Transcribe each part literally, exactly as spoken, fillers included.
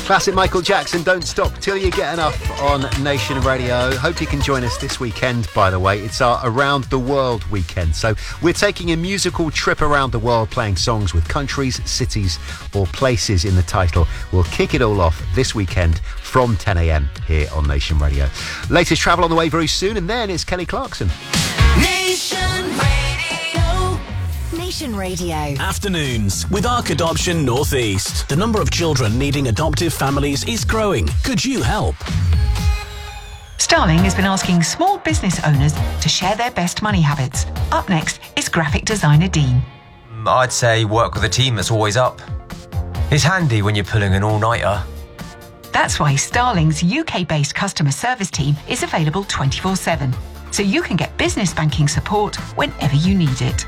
Classic Michael Jackson, Don't Stop Till You Get Enough on Nation Radio. Hope you can join us this weekend, by the way. It's our Around the World weekend. So we're taking a musical trip around the world, playing songs with countries, cities or places in the title. We'll kick it all off this weekend from ten a.m. here on Nation Radio. Latest travel on the way very soon, and then it's Kelly Clarkson. Nation Radio. Nation Radio. Afternoons with Arc Adoption North East. The number of children needing adoptive families is growing. Could you help? Starling has been asking small business owners to share their best money habits. Up next is graphic designer Dean. I'd say work with a team that's always up. It's handy when you're pulling an all-nighter. That's why Starling's U K-based customer service team is available twenty-four seven, so you can get business banking support whenever you need it.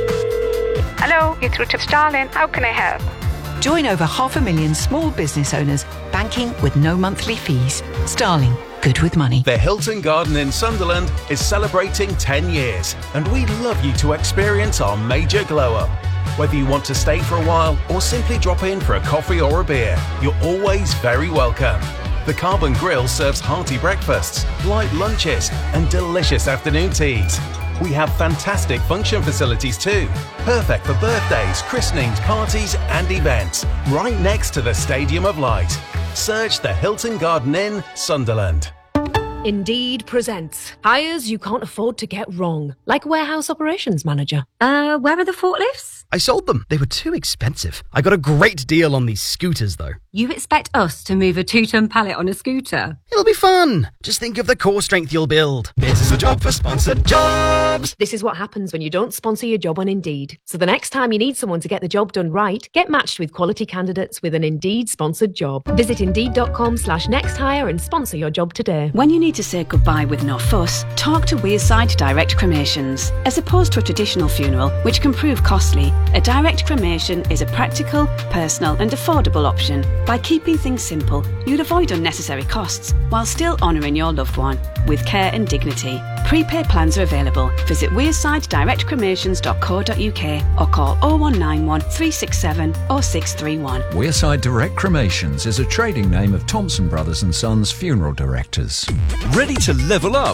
Hello, you're through to Starling. How can I help? Join over half a million small business owners banking with no monthly fees. Starling, good with money. The Hilton Garden in Sunderland is celebrating ten years, and we'd love you to experience our major glow-up. Whether you want to stay for a while or simply drop in for a coffee or a beer, you're always very welcome. The Carbon Grill serves hearty breakfasts, light lunches and delicious afternoon teas. We have fantastic function facilities too, perfect for birthdays, christenings, parties and events, right next to the Stadium of Light. Search the Hilton Garden Inn, Sunderland. Indeed presents hires you can't afford to get wrong, like warehouse operations manager. Uh, where are the forklifts? I sold them. They were too expensive. I got a great deal on these scooters, though. You expect us to move a two-ton pallet on a scooter? It'll be fun. Just think of the core strength you'll build. This is a job for sponsored jobs. This is what happens when you don't sponsor your job on Indeed. So the next time you need someone to get the job done right, get matched with quality candidates with an Indeed sponsored job. Visit indeed.com slash next hire and sponsor your job today. When you need to say goodbye with no fuss, talk to Wearside Direct Cremations. As opposed to a traditional funeral, which can prove costly, a direct cremation is a practical, personal and affordable option. By keeping things simple, you'd avoid unnecessary costs while still honouring your loved one with care and dignity. Prepaid plans are available. Visit wearside direct cremations dot co dot uk or call oh one nine one, three six seven, oh six three one. Wearside Direct Cremations is a trading name of Thompson Brothers and Sons Funeral Directors. Ready to level up?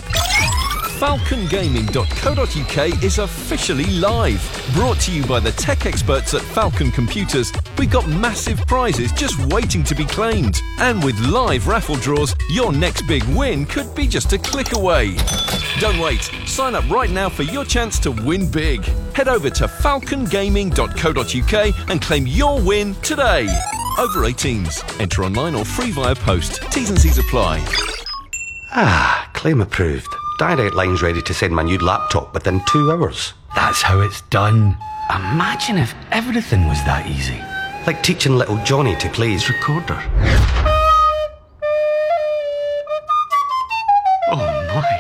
falcon gaming dot co dot uk is officially live. Brought to you by the tech experts at Falcon Computers, we've got massive prizes just waiting to be claimed. And with live raffle draws, your next big win could be just a click away. Don't wait. Sign up right now for your chance to win big. Head over to falcon gaming dot co dot uk and claim your win today. Over eighteens. Enter online or free via post. T's and C's apply. Ah, claim approved. Direct Line's ready to send my new laptop within two hours. That's how it's done. Imagine if everything was that easy. Like teaching little Johnny to play his recorder. Oh my.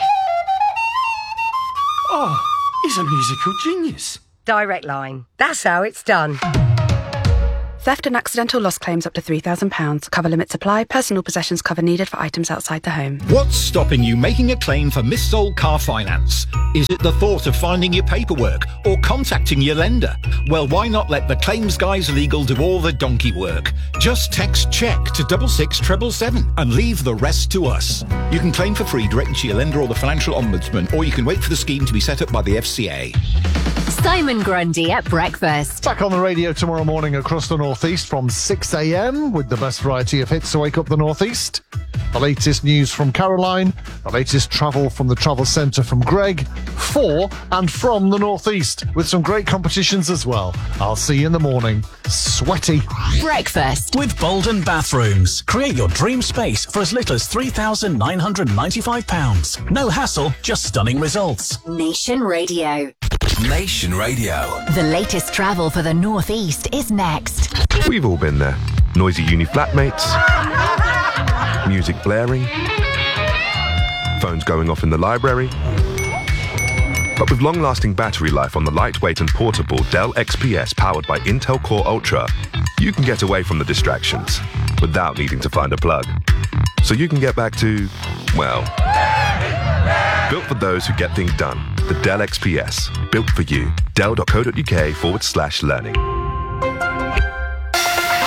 Oh, he's a musical genius. Direct Line. That's how it's done. Theft and accidental loss claims up to three thousand pounds. Cover limits apply. Personal possessions cover needed for items outside the home. What's stopping you making a claim for missold car finance? Is it the thought of finding your paperwork or contacting your lender? Well, why not let the Claims Guys Legal do all the donkey work? Just text CHECK to double six treble seven and leave the rest to us. You can claim for free directly to your lender or the Financial Ombudsman, or you can wait for the scheme to be set up by the F C A. Simon Grundy at breakfast. Back on the radio tomorrow morning across the northeast from six a.m. with the best variety of hits to wake up the northeast. The latest news from Caroline, the latest travel from the Travel Centre from Greg, for and from the northeast, with some great competitions as well. I'll see you in the morning. Sweaty. Breakfast with Bolden Bathrooms. Create your dream space for as little as three thousand nine hundred ninety-five pounds. No hassle, just stunning results. Nation Radio. Nation Radio. The latest travel for the northeast is next. We've all been there. Noisy uni flatmates, music blaring, phones going off in the library. But with long-lasting battery life on the lightweight and portable Dell X P S powered by Intel Core Ultra, you can get away from the distractions without needing to find a plug. So you can get back to, well, built for those who get things done. The Dell X P S, built for you. Dell dot co dot uk forward slash learning.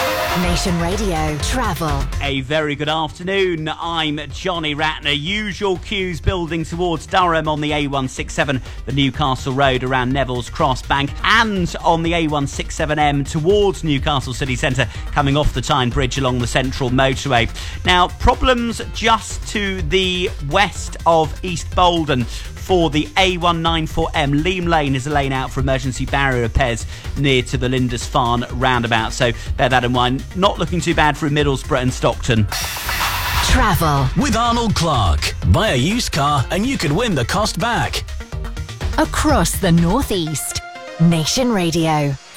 Nation Radio Travel. A very good afternoon. I'm Johnny Ratner. Usual queues building towards Durham on the A one sixty-seven, the Newcastle Road around Neville's Cross Bank, and on the A one sixty-seven M towards Newcastle City Centre, coming off the Tyne Bridge along the Central Motorway. Now, problems just to the west of East Bolden. For the A one ninety-four M, Leam Lane is a lane out for emergency barrier repairs near to the Lindisfarne roundabout. So bear that in mind. Not looking too bad for Middlesbrough and Stockton. Travel with Arnold Clark. Buy a used car and you could win the cost back. Across the North East. Nation Radio.